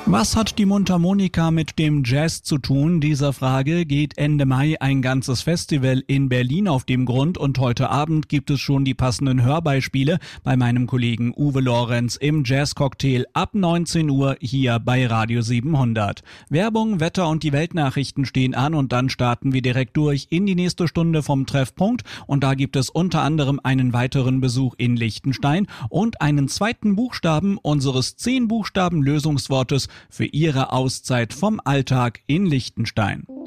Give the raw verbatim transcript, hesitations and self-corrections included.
Was hat die Mundharmonika mit dem Jazz zu tun? Dieser Frage geht Ende Mai ein ganzes Festival in Berlin auf dem Grund und heute Abend gibt es schon die passenden Hörbeispiele bei meinem Kollegen Uwe Lorenz im Jazz-Cocktail ab neunzehn Uhr hier bei Radio siebenhundert. Werbung, Wetter und die Weltnachrichten stehen an und dann starten wir direkt durch in die nächste Stunde vom Treffpunkt und da gibt es unter anderem einen weiteren Besuch in Liechtenstein und einen zweiten Buchstaben unseres zehn Buchstaben Lösungswortes für Ihre Auszeit vom Alltag in Liechtenstein.